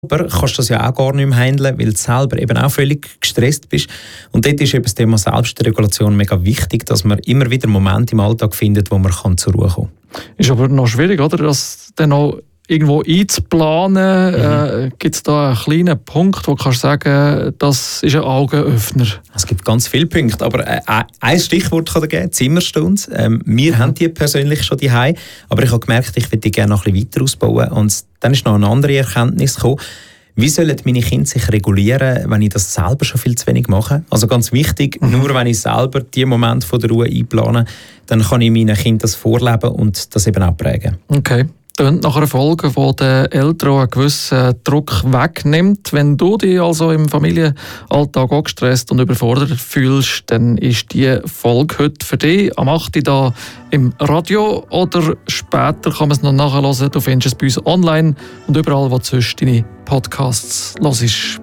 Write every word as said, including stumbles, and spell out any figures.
kannst du das ja auch gar nicht mehr handeln, weil du selber eben auch völlig gestresst bist. Und dort ist eben das Thema Selbstregulation mega wichtig, dass man immer wieder Momente im Alltag findet, wo man kann zur Ruhe kommen kann. Ist aber noch schwierig, oder? Das dann auch irgendwo einzuplanen. Mhm. Äh, gibt es da einen kleinen Punkt, wo du kannst sagen, das ist ein Augenöffner? Es gibt ganz viele Punkte, aber äh, ein Stichwort kann ich geben, Zimmerstunde. Ähm, wir mhm. haben die persönlich schon daheim, aber ich habe gemerkt, ich würde die gerne noch ein bisschen weiter ausbauen. Und dann ist noch eine andere Erkenntnis gekommen. Wie sollen meine Kinder sich regulieren, wenn ich das selber schon viel zu wenig mache? Also ganz wichtig, mhm. nur wenn ich selber die Momente von der Ruhe einplane, dann kann ich meinen Kindern das vorleben und das eben auch prägen. Okay. Tönt nach einer Folge, die den Eltern einen gewissen Druck wegnimmt. Wenn du dich also im Familienalltag auch gestresst und überfordert fühlst, dann ist diese Folge heute für dich am acht Uhr da im Radio oder später kann man es noch nachhören. Du findest es bei uns online und überall, wo du sonst deine Podcasts hörst.